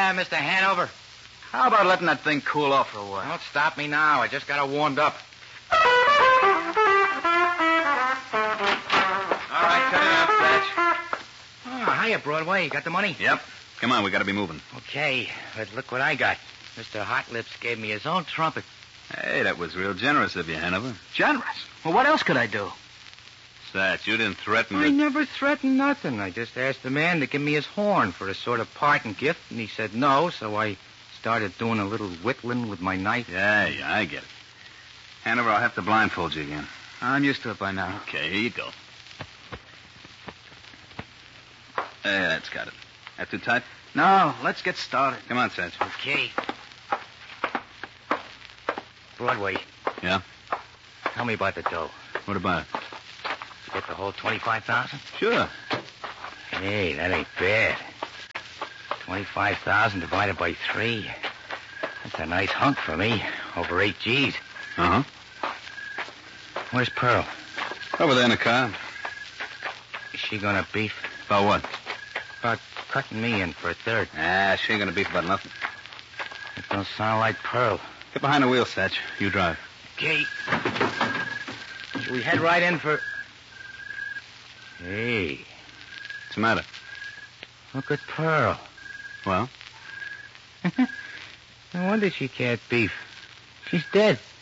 Mr. Hanover? How about letting that thing cool off for a while? Don't stop me now. I just got it warmed up. All right, cut it out, Satch. Oh, hiya, Broadway. You got the money? Yep. Come on, we got to be moving. Okay, but look what I got. Mr. Hot Lips gave me his own trumpet. Hey, that was real generous of you, Hanover. Generous? Well, what else could I do? Satch, you didn't threaten I to... never threatened nothing. I just asked the man to give me his horn for a sort of parting gift, and he said no, so I started doing a little whittling with my knife. Yeah, I get it. Hanover, I'll have to blindfold you again. I'm used to it by now. Okay, here you go. That's got it. That too tight? No, let's get started. Come on, Satch. Okay. Broadway, Yeah? tell me about the dough. What about it? You get the whole 25,000? Sure. Hey, that ain't bad. 25,000 divided by 3. That's a nice hunk for me. Over 8 G's. Uh-huh. Where's Pearl? Over there in the car. Is she gonna beef? About what? About cutting me in for a third. She ain't gonna beef about nothing. It don't sound like Pearl. Get behind the wheel, Satch. You drive. Okay. Should we head right in for... Hey, What's the matter? look at Pearl. Well? No wonder she can't beef. She's dead.